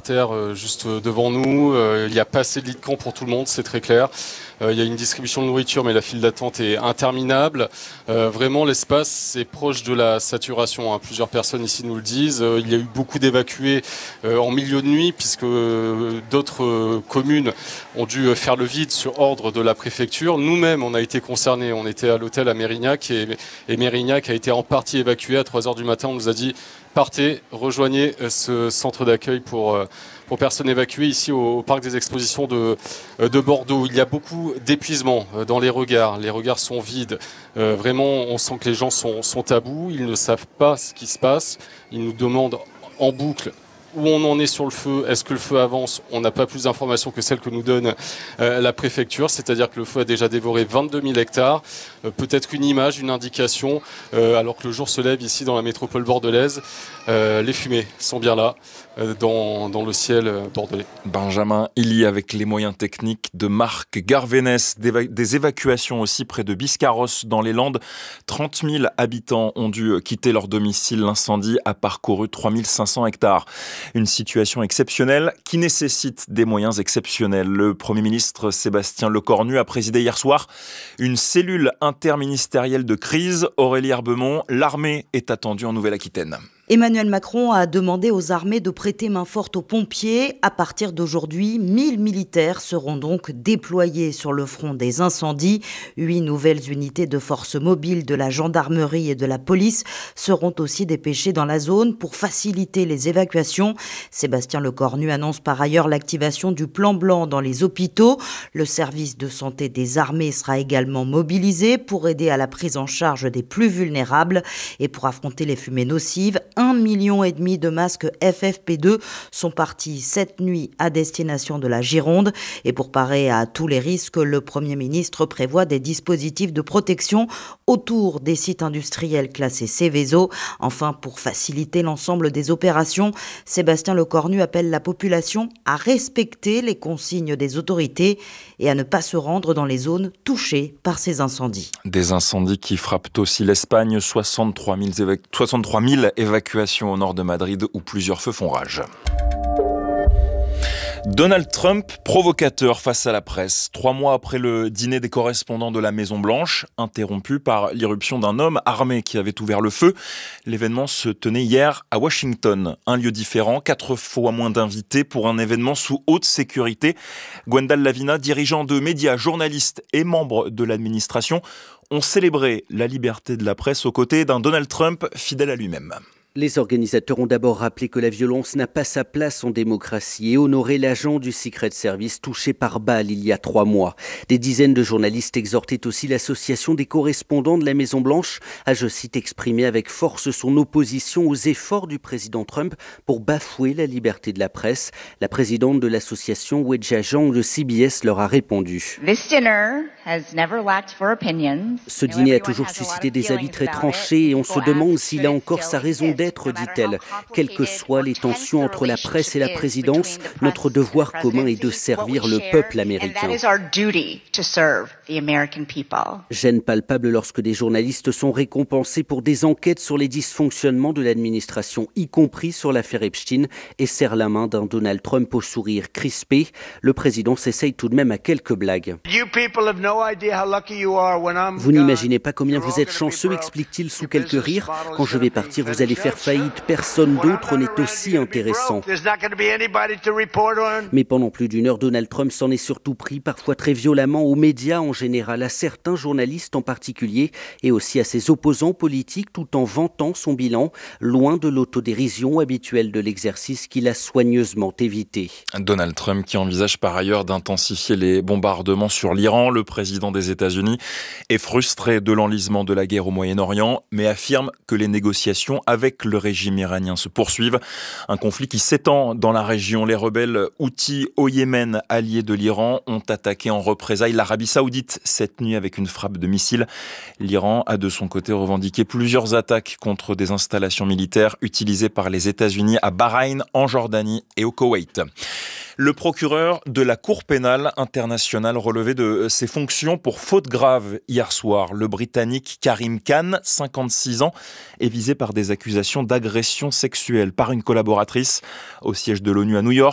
terre juste devant nous. Il n'y a pas assez de lits de camp pour tout le monde, c'est très clair. Il y a une distribution de nourriture, mais la file d'attente est interminable. Vraiment, l'espace est proche de la saturation. Plusieurs personnes ici nous le disent. Il y a eu beaucoup d'évacués en milieu de nuit, puisque d'autres communes ont dû faire le vide sur ordre de la préfecture. Nous-mêmes, on a été concernés. On était à l'hôtel à Mérignac et Mérignac a été en partie évacué à 3h du matin. On nous a dit partez, rejoignez ce centre d'accueil pour personnes évacuées ici au parc des expositions de Bordeaux. Il y a beaucoup d'épuisement dans les regards. Les regards sont vides. Vraiment, on sent que les gens sont à bout. Ils ne savent pas ce qui se passe. Ils nous demandent en boucle où on en est sur le feu. Est-ce que le feu avance ? On n'a pas plus d'informations que celles que nous donne la préfecture, c'est-à-dire que le feu a déjà dévoré 22 000 hectares. Peut-être une image, une indication, alors que le jour se lève ici dans la métropole bordelaise. Les fumées sont bien là, dans le ciel bordelais. Benjamin Hilly avec les moyens techniques de Marc Garvénès. Des évacuations aussi près de Biscarrosse dans les Landes. 30 000 habitants ont dû quitter leur domicile. L'incendie a parcouru 3 500 hectares. Une situation exceptionnelle qui nécessite des moyens exceptionnels. Le Premier ministre Sébastien Lecornu a présidé hier soir une cellule interministérielle de crise. Aurélie Herbemont, l'armée est attendue en Nouvelle-Aquitaine. Emmanuel Macron a demandé aux armées de prêter main forte aux pompiers. À partir d'aujourd'hui, 1000 militaires seront donc déployés sur le front des incendies. 8 nouvelles unités de forces mobiles de la gendarmerie et de la police seront aussi dépêchées dans la zone pour faciliter les évacuations. Sébastien Lecornu annonce par ailleurs l'activation du plan blanc dans les hôpitaux. Le service de santé des armées sera également mobilisé pour aider à la prise en charge des plus vulnérables et pour affronter les fumées nocives. 1,5 million de masques FFP2 sont partis cette nuit à destination de la Gironde. Et pour parer à tous les risques, le Premier ministre prévoit des dispositifs de protection autour des sites industriels classés Seveso. Enfin, pour faciliter l'ensemble des opérations, Sébastien Lecornu appelle la population à respecter les consignes des autorités et à ne pas se rendre dans les zones touchées par ces incendies. Des incendies qui frappent aussi l'Espagne, 63 000 évacuations au nord de Madrid où plusieurs feux font rage. Donald Trump, provocateur face à la presse. 3 mois après le dîner des correspondants de la Maison-Blanche, interrompu par l'irruption d'un homme armé qui avait ouvert le feu. L'événement se tenait hier à Washington. Un lieu différent, 4 fois moins d'invités pour un événement sous haute sécurité. Gwendal Lavina, dirigeant de médias, journaliste et membre de l'administration, ont célébré la liberté de la presse aux côtés d'un Donald Trump fidèle à lui-même. Les organisateurs ont d'abord rappelé que la violence n'a pas sa place en démocratie et honoré l'agent du Secret Service touché par balle il y a 3 mois. Des dizaines de journalistes exhortaient aussi l'association des correspondants de la Maison-Blanche à, je cite, exprimer avec force son opposition aux efforts du président Trump pour bafouer la liberté de la presse. La présidente de l'association, Weijia Zhang de CBS, leur a répondu. Ce dîner a toujours suscité des avis très tranchés et on se demande s'il a encore sa raison d'être, dit-elle. Quelles que soient les tensions entre la presse et la présidence, notre devoir commun est de servir le peuple américain. Gêne palpable lorsque des journalistes sont récompensés pour des enquêtes sur les dysfonctionnements de l'administration, y compris sur l'affaire Epstein, et serre la main d'un Donald Trump au sourire crispé. Le président s'essaye tout de même à quelques blagues. Vous n'imaginez pas combien vous êtes chanceux, explique-t-il sous quelques rires. Quand je vais partir, vous allez faire faillite. Personne d'autre n'est aussi intéressant. Mais pendant plus d'1 heure, Donald Trump s'en est surtout pris, parfois très violemment, aux médias en général, à certains journalistes en particulier, et aussi à ses opposants politiques, tout en vantant son bilan, loin de l'autodérision habituelle de l'exercice qu'il a soigneusement évité. Donald Trump qui envisage par ailleurs d'intensifier les bombardements sur l'Iran. Le président des États-Unis est frustré de l'enlisement de la guerre au Moyen-Orient, mais affirme que les négociations avec le régime iranien se poursuivent. Un conflit qui s'étend dans la région. Les rebelles houthis au Yémen, alliés de l'Iran, ont attaqué en représailles l'Arabie Saoudite cette nuit avec une frappe de missiles. L'Iran a de son côté revendiqué plusieurs attaques contre des installations militaires utilisées par les États-Unis à Bahreïn, en Jordanie et au Koweït. Le procureur de la Cour pénale internationale relevait de ses fonctions pour faute grave hier soir. Le Britannique Karim Khan, 56 ans, est visé par des accusations d'agression sexuelle par une collaboratrice au siège de l'ONU à New York.